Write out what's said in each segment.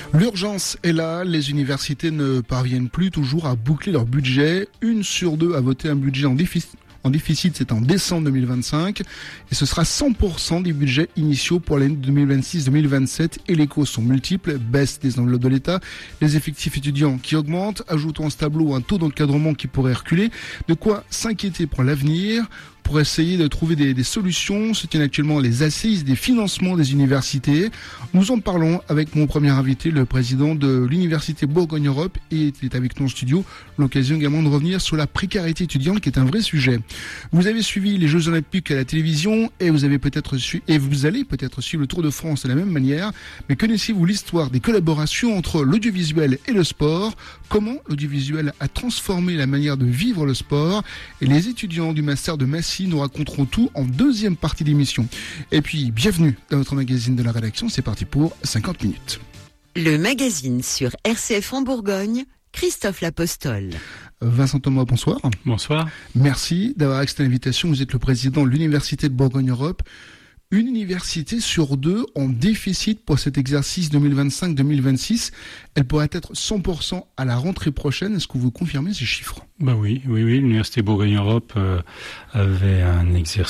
L'urgence est là, les universités ne parviennent plus toujours à boucler leur budget. 1 sur 2 a voté un budget en déficit, c'est en décembre 2025. Et ce sera 100% des budgets initiaux pour l'année 2026-2027. Et les causes sont multiples. Baisse des enveloppes de l'État, les effectifs étudiants qui augmentent, ajoutons à ce tableau un taux d'encadrement qui pourrait reculer. De quoi s'inquiéter pour l'avenir. Pour essayer de trouver des solutions, se tiennent actuellement les assises des financements des universités. Nous en parlons avec mon premier invité, le président de l'Université Bourgogne-Europe, et il est avec nous en studio. L'occasion également de revenir sur la précarité étudiante, qui est un vrai sujet. Vous avez suivi les Jeux Olympiques à la télévision, et vous allez peut-être suivre le Tour de France de la même manière. Mais connaissez-vous l'histoire des collaborations entre l'audiovisuel et le sport? Comment l'audiovisuel a transformé la manière de vivre le sport? Et les étudiants du master de Massy nous raconteront tout en deuxième partie d'émission. Et puis, bienvenue dans notre magazine de la rédaction. C'est parti pour 50 minutes. Le magazine sur RCF en Bourgogne, Christophe L'Apostole. Vincent Thomas, bonsoir. Bonsoir. Merci d'avoir accepté l'invitation. Vous êtes le président de l'Université de Bourgogne-Europe. Une université sur 2 en déficit pour cet exercice 2025-2026. Elle pourrait être 100% à la rentrée prochaine. Est-ce que vous confirmez ces chiffres? Oui. L'Université Bourgogne-Europe avait un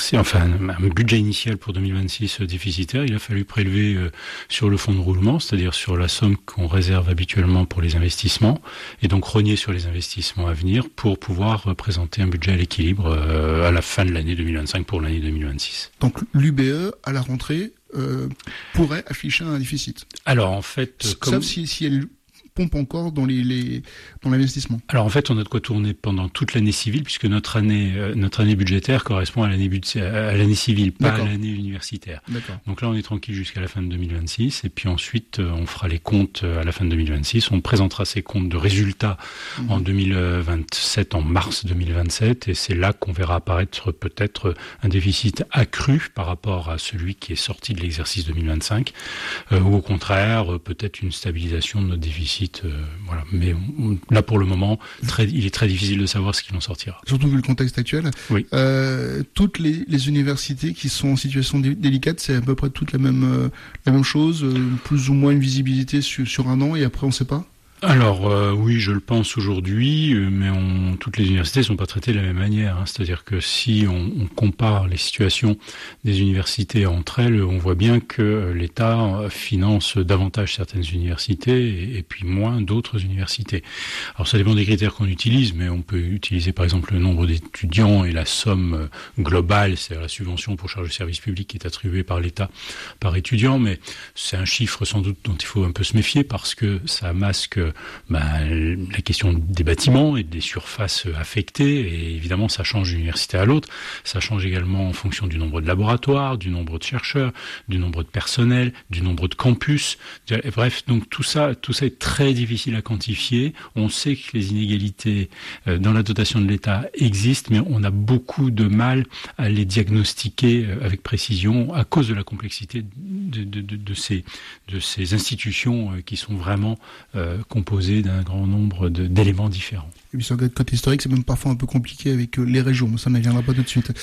budget initial pour 2026 déficitaire. Il a fallu prélever sur le fonds de roulement, c'est-à-dire sur la somme qu'on réserve habituellement pour les investissements, et donc rogner sur les investissements à venir pour pouvoir présenter un budget à l'équilibre à la fin de l'année 2025 pour l'année 2026. Donc l'UBE, à la rentrée, pourrait afficher un déficit. Alors en fait, sauf si elle pompe encore dans l'investissement. Alors en fait, on a de quoi tourner pendant toute l'année civile, puisque notre année budgétaire correspond à l'année civile, pas à l'année universitaire. D'accord. Donc là, on est tranquille jusqu'à la fin de 2026, et puis ensuite, on fera les comptes à la fin de 2026. On présentera ces comptes de résultats en 2027, en mars 2027, et c'est là qu'on verra apparaître peut-être un déficit accru par rapport à celui qui est sorti de l'exercice 2025, ou au contraire, peut-être une stabilisation de notre déficit. Voilà. Mais là, pour le moment, il est très difficile de savoir ce qu'il en sortira. Surtout vu le contexte actuel. Oui. Toutes les universités qui sont en situation délicate, c'est à peu près toutes la même chose, plus ou moins une visibilité sur un an, et après on ne sait pas. Alors oui, je le pense aujourd'hui, mais toutes les universités ne sont pas traitées de la même manière. C'est-à-dire que si on compare les situations des universités entre elles, on voit bien que l'État finance davantage certaines universités et puis moins d'autres universités. Alors ça dépend des critères qu'on utilise, mais on peut utiliser par exemple le nombre d'étudiants et la somme globale, c'est-à-dire la subvention pour charge de service public qui est attribuée par l'État par étudiant, mais c'est un chiffre sans doute dont il faut un peu se méfier parce que ça masque la question des bâtiments et des surfaces affectées, et évidemment ça change d'une université à l'autre. Ça change également en fonction du nombre de laboratoires, du nombre de chercheurs, du nombre de personnel, du nombre de campus. Bref, donc tout ça est très difficile à quantifier. On sait que les inégalités dans la dotation de l'État existent, mais on a beaucoup de mal à les diagnostiquer avec précision à cause de la complexité de ces institutions qui sont vraiment composé d'un grand nombre d'éléments différents. Et puis sur le côté historique, c'est même parfois un peu compliqué avec les régions, mais ça ne viendra pas tout de suite.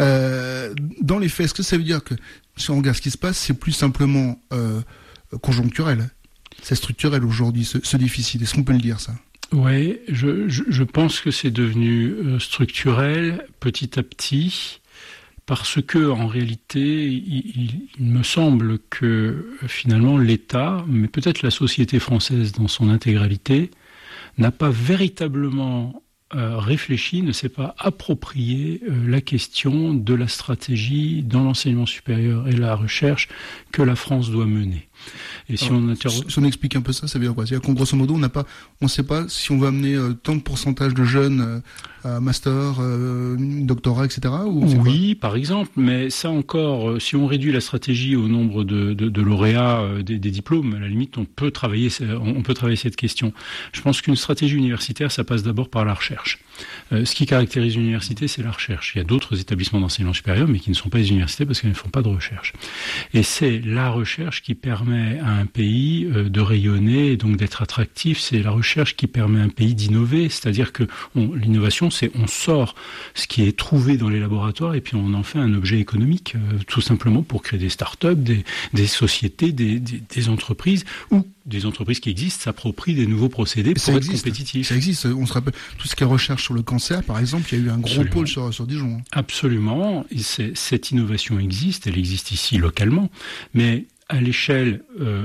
Dans les faits, est-ce que ça veut dire que, si on regarde ce qui se passe, c'est plus simplement conjoncturel? C'est structurel aujourd'hui, ce déficit. Est-ce qu'on peut le dire, ça? Oui, je pense que c'est devenu structurel petit à petit. Parce que, en réalité, il me semble que finalement l'État, mais peut-être la société française dans son intégralité, n'a pas véritablement réfléchi, ne s'est pas approprié la question de la stratégie dans l'enseignement supérieur et la recherche que la France doit mener. Et si on explique un peu ça veut dire quoi? C'est-à-dire qu'en grosso modo, on ne sait pas si on va amener tant de pourcentage de jeunes à master, doctorat, etc. Oui, par exemple, mais ça encore, si on réduit la stratégie au nombre de lauréats des diplômes, à la limite, on peut travailler cette question. Je pense qu'une stratégie universitaire, ça passe d'abord par la recherche. Ce qui caractérise une université, c'est la recherche. Il y a d'autres établissements d'enseignement supérieur, mais qui ne sont pas des universités parce qu'elles ne font pas de recherche. Et c'est la recherche qui permet à un pays de rayonner et donc d'être attractif. C'est la recherche qui permet à un pays d'innover. C'est-à-dire que l'innovation, c'est on sort ce qui est trouvé dans les laboratoires et puis on en fait un objet économique, tout simplement pour créer des start-up, des sociétés, des entreprises ou des entreprises qui existent s'approprient des nouveaux procédés pour être compétitifs. Ça existe. On se rappelle tout ce qui est recherche sur le cancer, par exemple, il y a eu un gros pôle sur Dijon. Absolument. Cette innovation existe. Elle existe ici localement, mais à l'échelle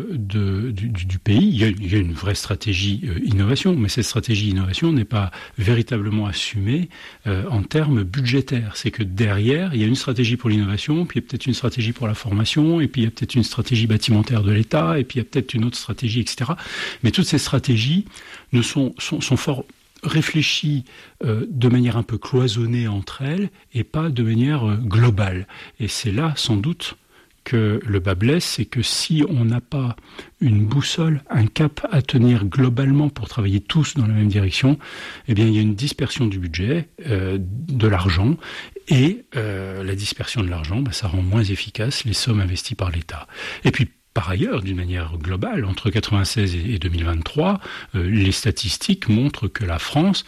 du pays, il y a une vraie stratégie innovation, mais cette stratégie innovation n'est pas véritablement assumée en termes budgétaires. C'est que derrière, il y a une stratégie pour l'innovation, puis il y a peut-être une stratégie pour la formation, et puis il y a peut-être une stratégie bâtimentaire de l'État, et puis il y a peut-être une autre stratégie, etc. Mais toutes ces stratégies sont fort réfléchies de manière un peu cloisonnée entre elles, et pas de manière globale. Et c'est là, sans doute, que le bas blesse, c'est que si on n'a pas une boussole, un cap à tenir globalement pour travailler tous dans la même direction, eh bien il y a une dispersion du budget, de l'argent, et la dispersion de l'argent, ça rend moins efficaces les sommes investies par l'État. Et puis par ailleurs, d'une manière globale, entre 1996 et 2023, les statistiques montrent que la France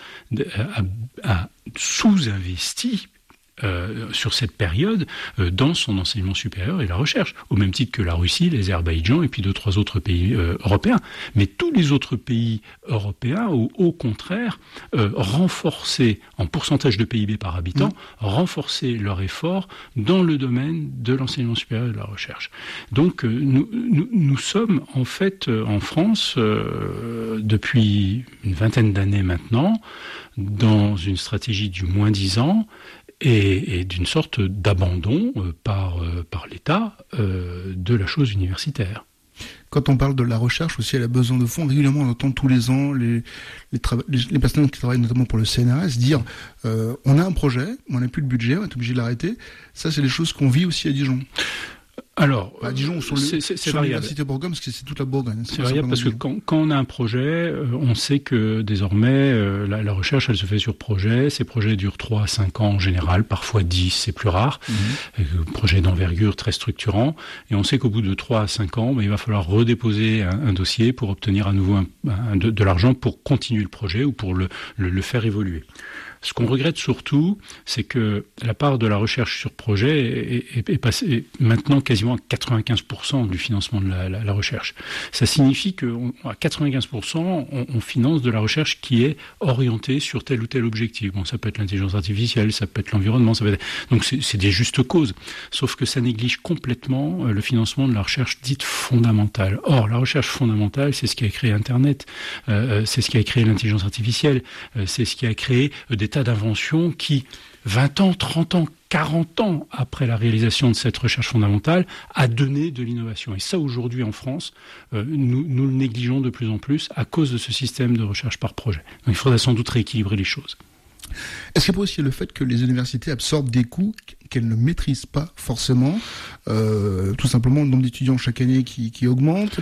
a sous-investi sur cette période dans son enseignement supérieur et la recherche, au même titre que la Russie, l'Azerbaïdjan et puis 2-3 autres pays européens. Mais tous les autres pays européens, au contraire, renforcé en pourcentage de PIB par habitant, renforcé leur effort dans le domaine de l'enseignement supérieur et de la recherche. Donc nous sommes en fait en France depuis une vingtaine d'années maintenant dans une stratégie du moins 10 ans et d'une sorte d'abandon par l'État de la chose universitaire. Quand on parle de la recherche aussi, elle a besoin de fonds. Régulièrement, on entend tous les ans les personnes qui travaillent notamment pour le CNRS dire on a un projet, on n'a plus de budget, on est obligé de l'arrêter. Ça, c'est des choses qu'on vit aussi à Dijon. Alors, à Dijon, sur l'université Bourgogne, parce que c'est toute la Bourgogne. C'est variable parce que quand on a un projet, on sait que désormais, la recherche, elle se fait sur projet. Ces projets durent 3 à 5 ans en général, parfois 10, c'est plus rare. Projet d'envergure très structurant. Et on sait qu'au bout de 3 à 5 ans, il va falloir redéposer un dossier pour obtenir à nouveau de l'argent pour continuer le projet ou pour le faire évoluer. Ce qu'on regrette surtout, c'est que la part de la recherche sur projet est passée maintenant quasiment à 95% du financement de la recherche. Ça signifie qu'à 95%, on finance de la recherche qui est orientée sur tel ou tel objectif. Bon, ça peut être l'intelligence artificielle, ça peut être l'environnement, ça peut être... Donc c'est des justes causes. Sauf que ça néglige complètement le financement de la recherche dite fondamentale. Or, la recherche fondamentale, c'est ce qui a créé Internet, c'est ce qui a créé l'intelligence artificielle, c'est ce qui a créé des tas d'inventions qui, 20 ans, 30 ans, 40 ans après la réalisation de cette recherche fondamentale, a donné de l'innovation. Et ça, aujourd'hui, en France, nous le négligeons de plus en plus à cause de ce système de recherche par projet. Donc il faudrait sans doute rééquilibrer les choses. Est-ce qu'il y a aussi le fait que les universités absorbent des coûts qu'elles ne maîtrisent pas forcément, tout simplement le nombre d'étudiants chaque année qui augmente,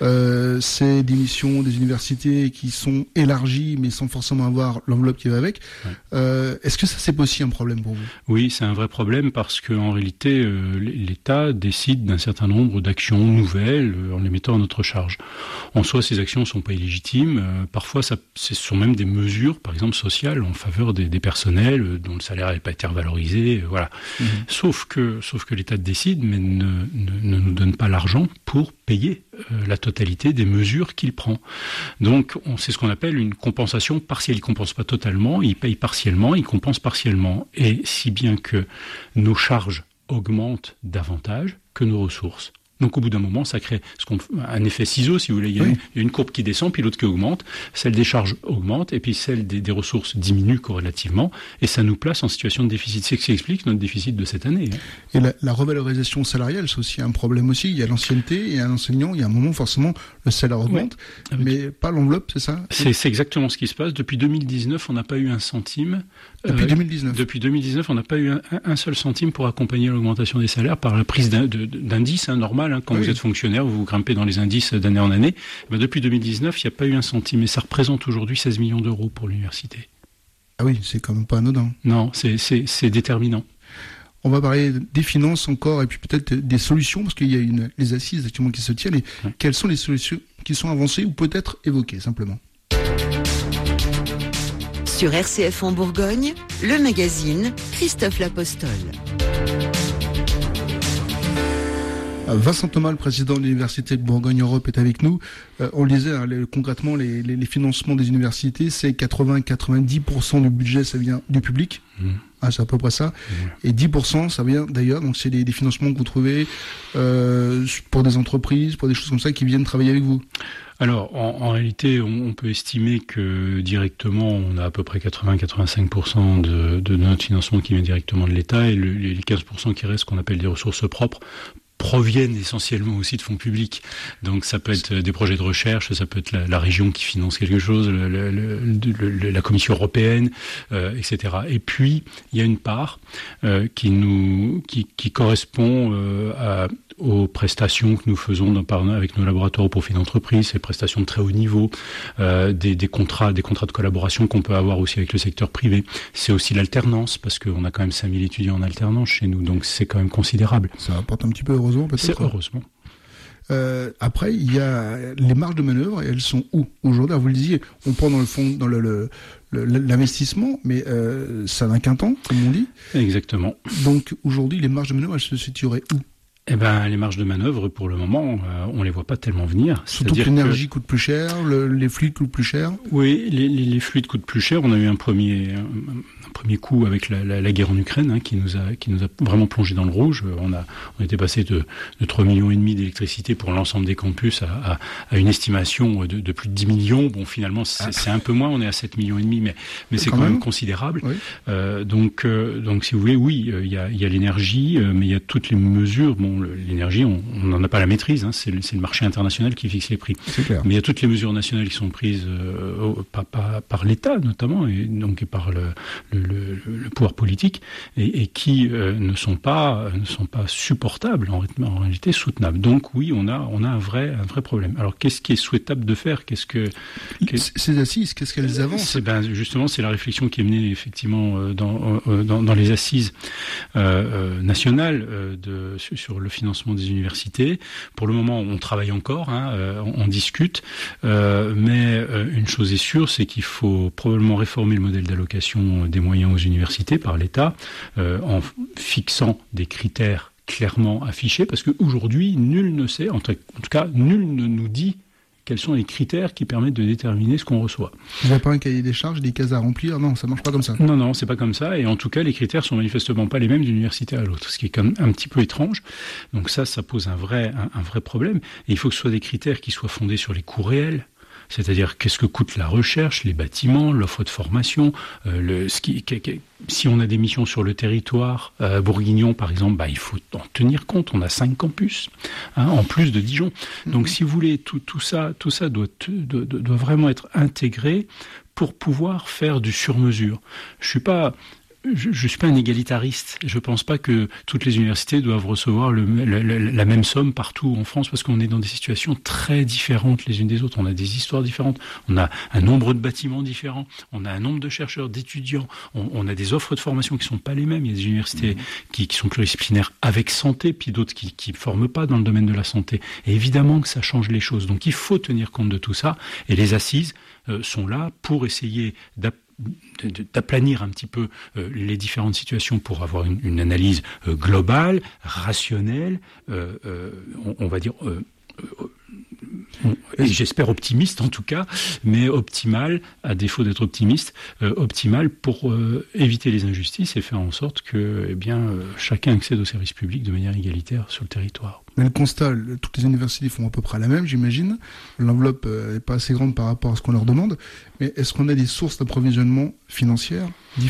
c'est des missions des universités qui sont élargies mais sans forcément avoir l'enveloppe qui va avec. Est-ce que ça c'est aussi un problème pour vous ? Oui, c'est un vrai problème parce qu'en réalité l'État décide d'un certain nombre d'actions nouvelles en les mettant à notre charge. En soi, ces actions ne sont pas illégitimes. Parfois, ce sont même des mesures, par exemple sociales, en faveur des personnels dont le salaire n'a pas été revalorisé. Voilà. Sauf que l'État décide, mais ne nous donne pas l'argent pour payer la totalité des mesures qu'il prend. Donc, c'est ce qu'on appelle une compensation partielle. Il ne compense pas totalement, il paye partiellement, il compense partiellement. Et si bien que nos charges augmentent davantage que nos ressources. Donc au bout d'un moment, ça crée un effet ciseau, si vous voulez. Il y a une courbe qui descend, puis l'autre qui augmente. Celle des charges augmente, et puis celle des ressources diminue corrélativement, et ça nous place en situation de déficit. C'est ce qui explique notre déficit de cette année. Et la revalorisation salariale, c'est aussi un problème aussi. Il y a l'ancienneté, et un enseignant, il y a un moment, forcément, le salaire augmente, mais pas l'enveloppe, c'est ça ? C'est exactement ce qui se passe. Depuis 2019, on n'a pas eu un centime. Depuis 2019 ? Depuis 2019, on n'a pas eu un seul centime pour accompagner l'augmentation des salaires par la prise d'indices, normal. Quand vous êtes fonctionnaire, vous grimpez dans les indices d'année en année. Depuis 2019, il n'y a pas eu un centime. Et ça représente aujourd'hui 16 millions d'euros pour l'université. Ah oui, c'est quand même pas anodin. Non, c'est déterminant. On va parler des finances encore et puis peut-être des solutions parce qu'il y a les assises actuellement qui se tiennent. Et quelles sont les solutions qui sont avancées ou peut-être évoquées simplement? Sur RCF en Bourgogne, le magazine Christophe L'Apostole. Vincent Thomas, le président de l'Université de Bourgogne-Europe, est avec nous. On le disait, concrètement, les financements des universités, c'est 80-90% du budget, ça vient du public. C'est à peu près ça. Et 10%, ça vient d'ailleurs. Donc, c'est des financements que vous trouvez pour des entreprises, pour des choses comme ça, qui viennent travailler avec vous. Alors, en réalité, on peut estimer que directement, on a à peu près 80-85% de notre financement qui vient directement de l'État et les 15% qui restent, qu'on appelle des ressources propres, proviennent essentiellement aussi de fonds publics. Donc ça peut être des projets de recherche, ça peut être la région qui finance quelque chose, la Commission européenne, etc. Et puis il y a une part qui correspond aux prestations que nous faisons avec nos laboratoires au profit d'entreprise, ces prestations de très haut niveau, des contrats de collaboration qu'on peut avoir aussi avec le secteur privé. C'est aussi l'alternance, parce qu'on a quand même 5000 étudiants en alternance chez nous, donc c'est quand même considérable. Ça apporte un petit peu, heureusement, peut-être. C'est heureusement. Après, il y a les marges de manœuvre, et elles sont où aujourd'hui? Vous le disiez, on prend dans le fond, dans l'investissement, mais ça n'a qu'un temps, comme on dit. Exactement. Donc aujourd'hui, les marges de manœuvre, elles se situeraient où? Eh ben, les marges de manœuvre, pour le moment, on les voit pas tellement venir. Surtout que l'énergie coûte plus cher, les fluides coûtent plus cher. Oui, les fluides coûtent plus cher. On a eu un premier coup avec la guerre en Ukraine, qui nous a vraiment plongé dans le rouge. On était passé de 3,5 millions d'électricité pour l'ensemble des campus à une estimation de plus de 10 millions. Bon, finalement, c'est un peu moins. On est à 7,5 millions, mais c'est quand même considérable. Oui. Donc, si vous voulez, oui, il y a l'énergie, mais il y a toutes les mesures. Bon, l'énergie, on n'en a pas la maîtrise, c'est le marché international qui fixe les prix. C'est clair. Mais il y a toutes les mesures nationales qui sont prises par l'État notamment, et donc par le pouvoir politique, et qui ne sont pas supportables, en réalité soutenables. Donc oui, on a un vrai problème. Alors qu'est-ce qui est souhaitable de faire? Ces assises, qu'est-ce qu'elles avancent? Justement, c'est la réflexion qui est menée effectivement dans les assises nationales sur le financement des universités. Pour le moment, on travaille encore, on discute, mais une chose est sûre, c'est qu'il faut probablement réformer le modèle d'allocation des moyens aux universités par l'État, en fixant des critères clairement affichés, parce qu'aujourd'hui, nul ne sait, en tout cas, nul ne nous dit quels sont les critères qui permettent de déterminer ce qu'on reçoit. Vous n'avez pas un cahier des charges, des cases à remplir? Non, ça marche pas comme ça. Non, c'est pas comme ça. Et en tout cas, les critères sont manifestement pas les mêmes d'une université à l'autre, ce qui est quand même un petit peu étrange. Donc ça pose un vrai problème. Et il faut que ce soit des critères qui soient fondés sur les coûts réels. C'est-à-dire qu'est-ce que coûte la recherche, les bâtiments, l'offre de formation, si on a des missions sur le territoire bourguignon par exemple, il faut en tenir compte. On a 5 campus, en plus de Dijon. Donc si vous voulez, tout ça doit vraiment être intégré pour pouvoir faire du sur-mesure. Je suis pas un égalitariste. Je pense pas que toutes les universités doivent recevoir la même somme partout en France, parce qu'on est dans des situations très différentes les unes des autres. On a des histoires différentes, on a un nombre de bâtiments différents, on a un nombre de chercheurs, d'étudiants, on a des offres de formation qui sont pas les mêmes. Il y a des universités qui sont pluridisciplinaires avec santé, puis d'autres qui forment pas dans le domaine de la santé. Et évidemment que ça change les choses. Donc il faut tenir compte de tout ça. Et les assises sont là pour essayer d'aplanir un petit peu les différentes situations pour avoir une analyse globale, rationnelle, on va dire et j'espère optimiste en tout cas, mais optimale, à défaut d'être optimiste, optimale pour éviter les injustices et faire en sorte que chacun accède aux services publics de manière égalitaire sur le territoire. Mais le constat, toutes les universités font à peu près la même, j'imagine. L'enveloppe n'est pas assez grande par rapport à ce qu'on leur demande. Mais est-ce qu'on a des sources d'approvisionnement financières différentes ?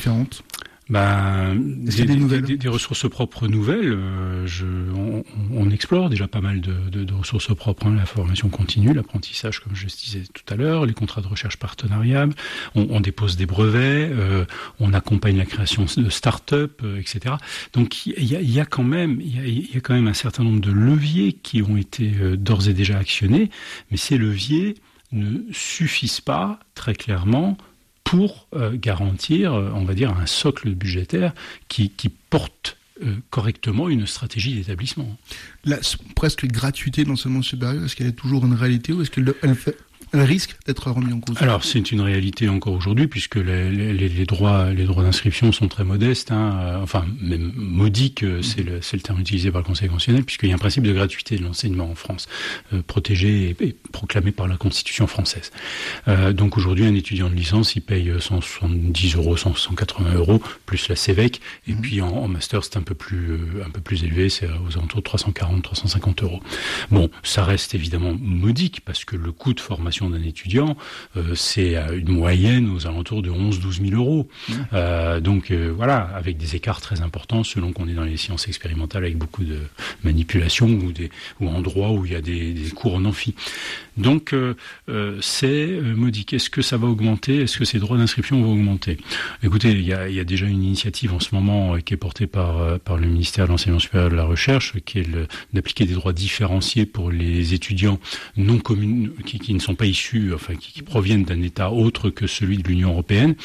Des ressources propres nouvelles, on explore déjà pas mal de ressources propres, la formation continue, l'apprentissage comme je disais tout à l'heure, les contrats de recherche partenariale, on dépose des brevets, on accompagne la création de start-up, etc. Donc il y a quand même un certain nombre de leviers qui ont été d'ores et déjà actionnés, mais ces leviers ne suffisent pas très clairement pour garantir, on va dire, un socle budgétaire qui porte correctement une stratégie d'établissement. La presque gratuité de l'enseignement supérieur, est-ce qu'elle est toujours une réalité ou est-ce qu'elle risque d'être remise en cause? Alors c'est une réalité encore aujourd'hui puisque les droits d'inscription sont très modestes, enfin même modiques, c'est le terme utilisé par le Conseil constitutionnel, puisqu'il y a un principe de gratuité de l'enseignement en France, protégé et proclamé par la Constitution française. Donc aujourd'hui un étudiant de licence il paye 170 euros, 180 euros plus la CEVEC, et puis en master c'est un peu plus élevé, c'est aux alentours de 340, 350 euros. Bon, ça reste évidemment modique parce que le coût de formation d'un étudiant, c'est une moyenne aux alentours de 11-12 000 euros. Donc voilà, avec des écarts très importants selon qu'on est dans les sciences expérimentales avec beaucoup de manipulations ou en droit où il y a des cours en amphi. Donc c'est modique. Est-ce que ça va augmenter? Est-ce que ces droits d'inscription vont augmenter? Écoutez, il y a déjà une initiative en ce moment qui est portée par le ministère de l'Enseignement supérieur et de la Recherche, qui est d'appliquer des droits différenciés pour les étudiants non qui ne sont pas issus, enfin qui proviennent d'un État autre que celui de l'Union européenne.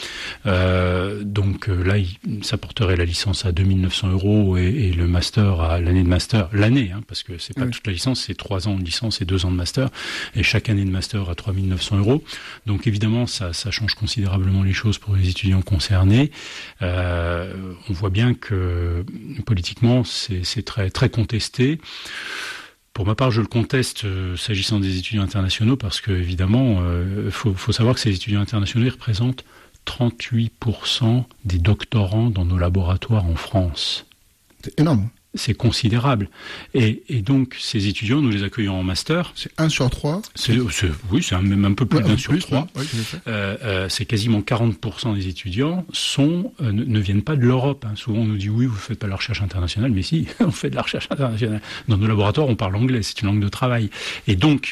Donc là, ça porterait la licence à 2 900 euros et le master à l'année de master, parce que c'est pas toute la licence, c'est 3 ans de licence et 2 ans de master, et chaque année de master à 3 900 euros. Donc évidemment, ça change considérablement les choses pour les étudiants concernés. On voit bien que politiquement, c'est très, très contesté. Pour ma part, je le conteste s'agissant des étudiants internationaux parce que, évidemment, faut savoir que ces étudiants internationaux ils représentent 38% des doctorants dans nos laboratoires en France. C'est énorme. C'est considérable. Et donc, ces étudiants, nous les accueillons en master. C'est 1 sur 3. Oui, c'est même un peu plus d'un sur 3. Oui, c'est quasiment 40% des étudiants ne viennent pas de l'Europe. Souvent, on nous dit, oui, vous ne faites pas de la recherche internationale. Mais si, on fait de la recherche internationale. Dans nos laboratoires, on parle anglais. C'est une langue de travail. Et donc,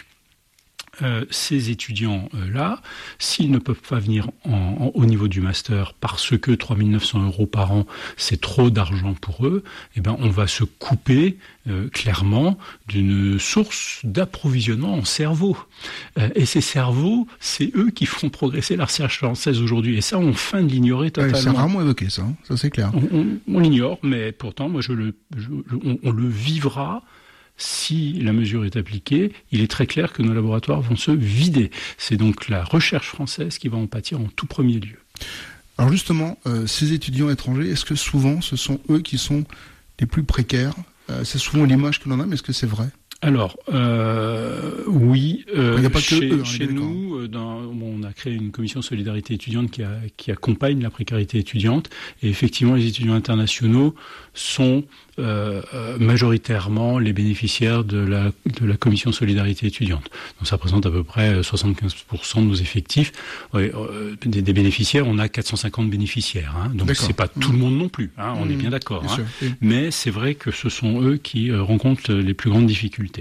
ces étudiants-là, s'ils ne peuvent pas venir au niveau du master parce que 3 900 euros par an, c'est trop d'argent pour eux, eh ben, on va se couper clairement d'une source d'approvisionnement en cerveau. Et ces cerveaux, c'est eux qui font progresser la recherche française aujourd'hui. Et ça, on feint de l'ignorer totalement. C'est rarement évoqué, ça c'est clair. On l'ignore, mais pourtant, moi, on le vivra. Si la mesure est appliquée, il est très clair que nos laboratoires vont se vider. C'est donc la recherche française qui va en pâtir en tout premier lieu. Alors justement, ces étudiants étrangers, est-ce que souvent ce sont eux qui sont les plus précaires? C'est souvent l'image que l'on a, mais est-ce que c'est vrai? Alors, oui, il n'y a pas que eux, chez nous, on a créé une commission solidarité étudiante qui accompagne la précarité étudiante, et effectivement, les étudiants internationaux sont majoritairement les bénéficiaires de la commission solidarité étudiante. Donc ça représente à peu près 75% de nos effectifs. Des bénéficiaires, on a 450 bénéficiaires. Donc c'est pas tout le monde non plus, on est bien d'accord. Bien sûr, oui. Mais c'est vrai que ce sont eux qui rencontrent les plus grandes difficultés.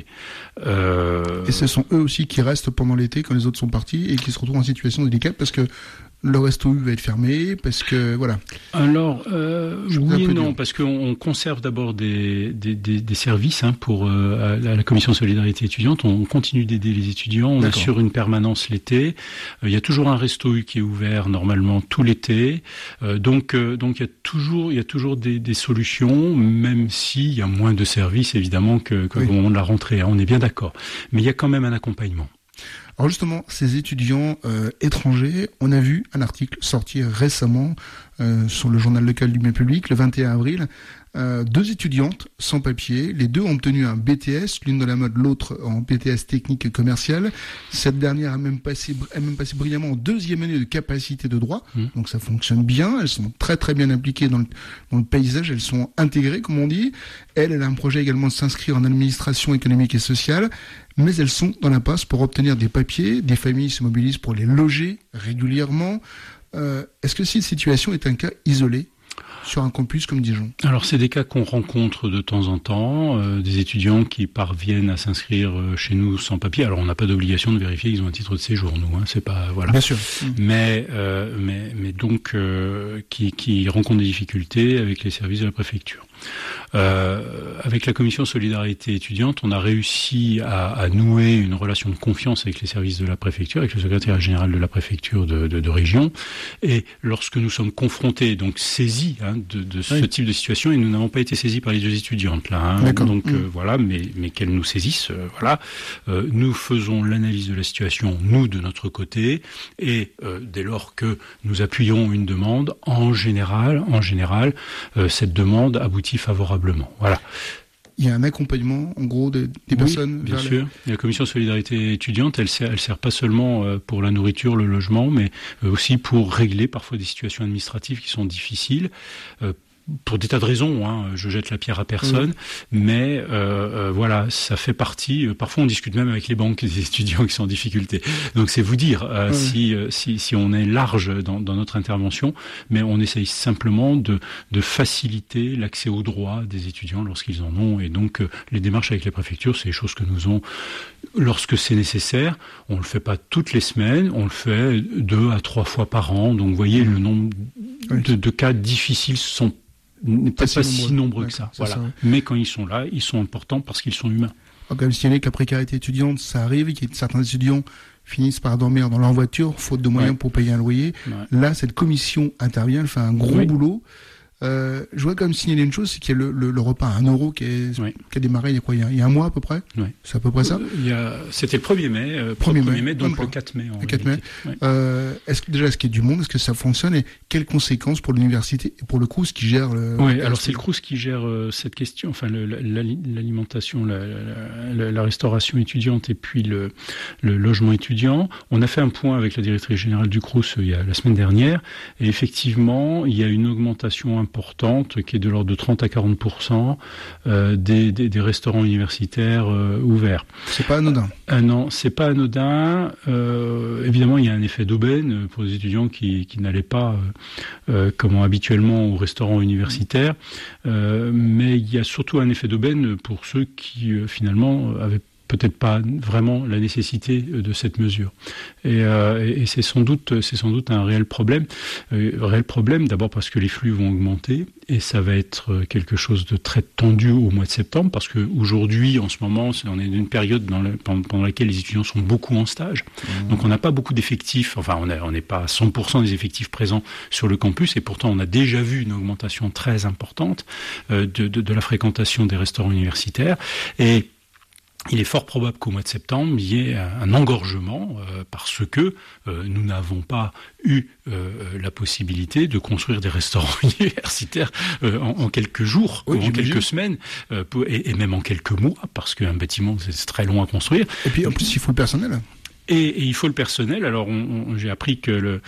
Et ce sont eux aussi qui restent pendant l'été quand les autres sont partis et qui se retrouvent en situation délicate parce que le resto va être fermé, parce que voilà. Alors oui et non, parce qu'on conserve d'abord des services pour la commission solidarité étudiante. On continue d'aider les étudiants. On assure une permanence l'été. Il y a toujours un resto qui est ouvert normalement tout l'été. Donc il y a toujours des solutions, même s'il y a moins de services évidemment qu'au moment de la rentrée. On est bien d'accord. Mais il y a quand même un accompagnement. Alors justement, ces étudiants étrangers, on a vu un article sortir récemment sur le journal local du bien public, le 21 avril, 2 étudiantes sans papier, les 2 ont obtenu un BTS, l'une dans la mode, l'autre en BTS technique et commercial. Cette dernière a même passé brillamment en 2e année de capacité de droit, donc ça fonctionne bien, elles sont très très bien appliquées dans le paysage, elles sont intégrées comme on dit. Elle a un projet également de s'inscrire en administration économique et sociale, mais elles sont dans l'impasse pour obtenir des papiers, des familles se mobilisent pour les loger régulièrement. Est-ce que cette situation est un cas isolé sur un campus comme Dijon? Alors c'est des cas qu'on rencontre de temps en temps, des étudiants qui parviennent à s'inscrire chez nous sans papier. Alors on n'a pas d'obligation de vérifier qu'ils ont un titre de séjour, nous, c'est pas voilà. Bien sûr. Mais donc qui rencontrent des difficultés avec les services de la préfecture. Avec la commission solidarité étudiante, on a réussi à nouer une relation de confiance avec les services de la préfecture, avec le secrétaire général de la préfecture de région. Et lorsque nous sommes confrontés, donc saisis de ce type de situation, et nous n'avons pas été saisis par les deux étudiantes là. Donc voilà, mais qu'elles nous saisissent, voilà. Nous faisons l'analyse de la situation, nous de notre côté, et dès lors que nous appuyons une demande, en général, cette demande aboutit favorablement. Voilà. Il y a un accompagnement, en gros, des personnes. Bien sûr. La commission solidarité étudiante, elle sert pas seulement pour la nourriture, le logement, mais aussi pour régler parfois des situations administratives qui sont difficiles. Pour des tas de raisons, je jette la pierre à personne, mais voilà, ça fait partie. Parfois, on discute même avec les banques des étudiants qui sont en difficulté. Donc, c'est vous dire si on est large dans notre intervention, mais on essaye simplement de faciliter l'accès aux droits des étudiants lorsqu'ils en ont. Et donc, les démarches avec les préfectures, c'est des choses que nous faisons lorsque c'est nécessaire. On le fait pas toutes les semaines, on le fait 2 à 3 fois par an. Donc, vous voyez, le nombre de cas difficiles sont peut-être pas si nombreux que ça. Voilà. Mais quand ils sont là, ils sont importants parce qu'ils sont humains. On va quand même signaler que la précarité étudiante, ça arrive, et que certains étudiants finissent par dormir dans leur voiture, faute de moyens pour payer un loyer. Là, cette commission intervient, elle fait un gros boulot. Je voudrais quand même signaler une chose, c'est qu'il y a le repas à 1 euro qui a démarré il y a un mois à peu près. C'est à peu près ça. C'était le 1er mai, 1er mai, donc le 4 mai. Le 4 mai. Est-ce qu'il y a du monde, est-ce que ça fonctionne, et quelles conséquences pour l'université et pour le Crous qui gère alors c'est le Crous qui gère cette question, enfin l'alimentation, la restauration étudiante et puis le logement étudiant. On a fait un point avec la directrice générale du Crous la semaine dernière, et effectivement, il y a une augmentation importante qui est de l'ordre de 30 à 40% des restaurants universitaires ouverts. C'est pas anodin. Non, c'est pas anodin. Évidemment, il y a un effet d'aubaine pour les étudiants qui n'allaient pas comme habituellement au restaurant universitaire, mais il y a surtout un effet d'aubaine pour ceux qui finalement avaient peut-être pas vraiment la nécessité de cette mesure. Et c'est sans doute un réel problème. D'abord parce que les flux vont augmenter, et ça va être quelque chose de très tendu au mois de septembre, parce que aujourd'hui, en ce moment, on est dans une période pendant laquelle les étudiants sont beaucoup en stage. Donc on n'a pas beaucoup d'effectifs, enfin on n'est pas à 100% des effectifs présents sur le campus, et pourtant on a déjà vu une augmentation très importante de la fréquentation des restaurants universitaires. Et il est fort probable qu'au mois de septembre, il y ait un engorgement parce que nous n'avons pas eu la possibilité de construire des restaurants universitaires en quelques jours, ou en quelques semaines, et même en quelques mois, parce qu'un bâtiment, c'est très long à construire. Et puis en plus, il faut le personnel. Et il faut le personnel. Alors, j'ai appris que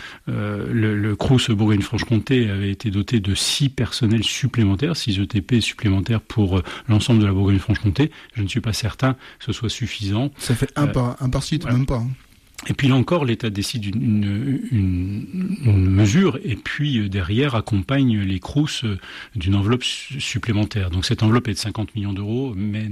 le Crous Bourgogne-Franche-Comté avait été doté de 6 personnels supplémentaires, 6 ETP supplémentaires pour l'ensemble de la Bourgogne-Franche-Comté. Je ne suis pas certain que ce soit suffisant. Ça fait un par site, même pas. Et puis là encore, l'État décide une mesure, et puis derrière accompagne les Crous d'une enveloppe supplémentaire. Donc cette enveloppe est de 50 millions d'euros, mais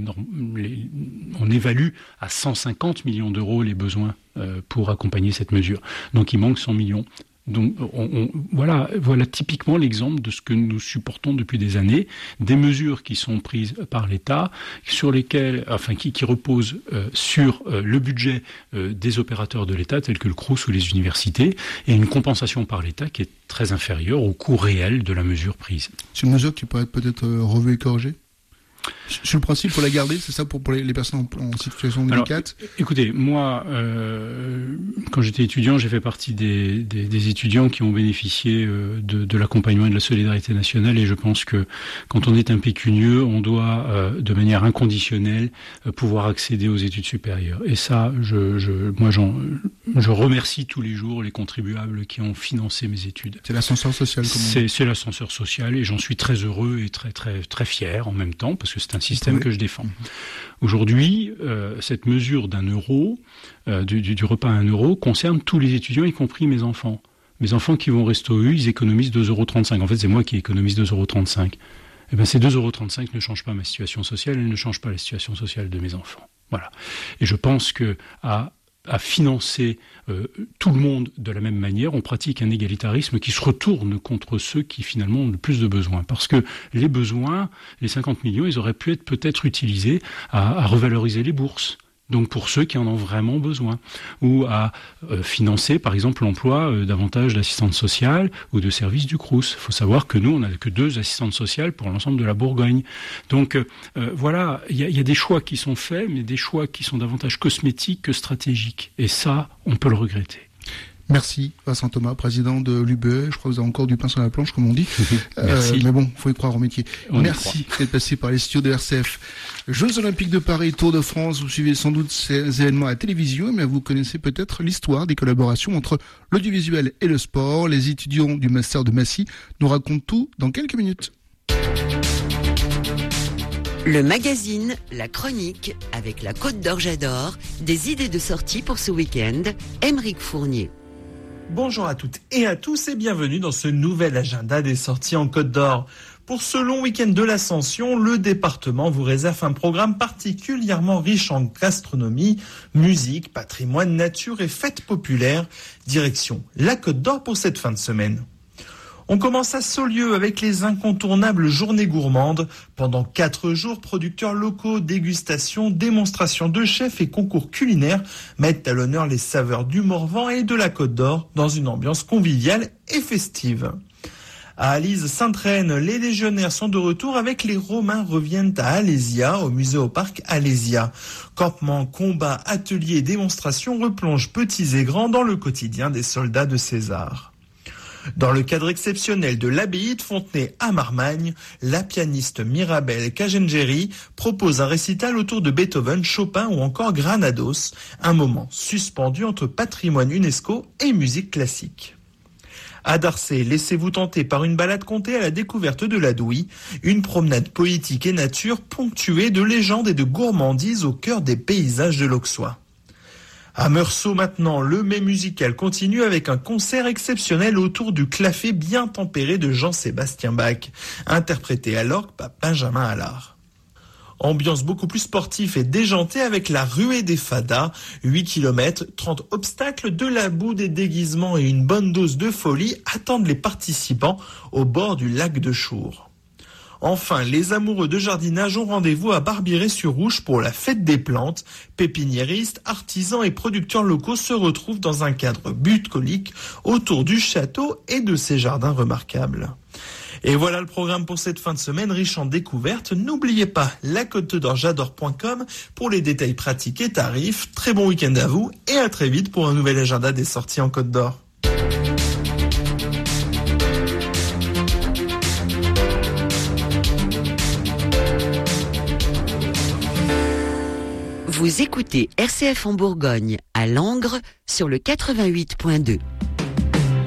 on évalue à 150 millions d'euros les besoins pour accompagner cette mesure. Donc il manque 100 millions. Donc voilà typiquement l'exemple de ce que nous supportons depuis des années, des mesures qui sont prises par l'État, sur lesquelles, qui reposent sur le budget des opérateurs de l'État, tels que le Crous ou les universités, et une compensation par l'État qui est très inférieure au coût réel de la mesure prise. C'est une mesure qui pourrait être peut-être revue et corrigée ? Sur le principe, faut la garder, c'est ça, pour les personnes en situation délicate. Alors, écoutez, moi, quand j'étais étudiant, j'ai fait partie des étudiants qui ont bénéficié de l'accompagnement et de la solidarité nationale, et je pense que quand on est un pécunieux, on doit, de manière inconditionnelle, pouvoir accéder aux études supérieures. Et ça, je remercie tous les jours les contribuables qui ont financé mes études. C'est l'ascenseur social, c'est l'ascenseur social, et j'en suis très heureux et très très très fier en même temps, parce que c'est un système que je défends. Aujourd'hui, cette mesure d'1 euro, du repas à 1 euro, concerne tous les étudiants, y compris mes enfants. Mes enfants qui vont au Resto U, ils économisent 2,35 €. En fait, c'est moi qui économise 2,35 €. Eh bien, ces 2,35 € ne changent pas ma situation sociale, elles ne changent pas la situation sociale de mes enfants. Voilà. Et je pense que à à financer tout le monde de la même manière, on pratique un égalitarisme qui se retourne contre ceux qui finalement ont le plus de besoins. Parce que les besoins, les 50 millions, ils auraient pu être peut-être utilisés à revaloriser les bourses. Donc pour ceux qui en ont vraiment besoin, ou à financer par exemple l'emploi davantage d'assistantes sociales ou de services du Crous. Il faut savoir que nous, on n'a que 2 assistantes sociales pour l'ensemble de la Bourgogne. Donc voilà, il y a des choix qui sont faits, mais des choix qui sont davantage cosmétiques que stratégiques. Et ça, on peut le regretter. Merci Vincent Thomas, président de l'UBE. Je crois que vous avez encore du pain sur la planche, comme on dit. Merci. Mais bon, faut y croire au métier. Merci d'être passé par les studios de RCF. Jeux Olympiques de Paris, Tour de France, vous suivez sans doute ces événements à la télévision, mais vous connaissez peut-être l'histoire des collaborations entre l'audiovisuel et le sport. Les étudiants du Master de Massy nous racontent tout dans quelques minutes. Le magazine, la chronique, avec la Côte d'Or j'adore, des idées de sortie pour ce week-end, Aymeric Fournier. Bonjour à toutes et à tous et bienvenue dans ce nouvel agenda des sorties en Côte d'Or. Pour ce long week-end de l'Ascension, le département vous réserve un programme particulièrement riche en gastronomie, musique, patrimoine, nature et fêtes populaires. Direction la Côte d'Or pour cette fin de semaine. On commence à Saulieu avec les incontournables journées gourmandes. Pendant 4 jours, producteurs locaux, dégustations, démonstrations de chefs et concours culinaires mettent à l'honneur les saveurs du Morvan et de la Côte d'Or dans une ambiance conviviale et festive. À Alise-Sainte-Reine, les légionnaires sont de retour avec les Romains reviennent à Alésia, au musée au parc Alésia. Campements, combats, ateliers et démonstrations replongent petits et grands dans le quotidien des soldats de César. Dans le cadre exceptionnel de l'abbaye de Fontenay à Marmagne, la pianiste Mirabelle Cagengeri propose un récital autour de Beethoven, Chopin ou encore Granados, un moment suspendu entre patrimoine UNESCO et musique classique. À Darcey, laissez-vous tenter par une balade contée à la découverte de la Douy, une promenade poétique et nature ponctuée de légendes et de gourmandises au cœur des paysages de l'Auxois. À Meursault maintenant, le mets musical continue avec un concert exceptionnel autour du clafé bien tempéré de Jean-Sébastien Bach, interprété à l'orgue par Benjamin Allard. Ambiance beaucoup plus sportive et déjantée avec la ruée des fadas, 8 km, 30 obstacles, de la boue, des déguisements et une bonne dose de folie attendent les participants au bord du lac de Chour. Enfin, les amoureux de jardinage ont rendez-vous à Barbiré-sur-Ouche pour la fête des plantes. Pépiniéristes, artisans et producteurs locaux se retrouvent dans un cadre bucolique autour du château et de ses jardins remarquables. Et voilà le programme pour cette fin de semaine riche en découvertes. N'oubliez pas lacôtedorjadore.com pour les détails pratiques et tarifs. Très bon week-end à vous et à très vite pour un nouvel agenda des sorties en Côte d'Or. Vous écoutez RCF en Bourgogne, à Langres, sur le 88.2.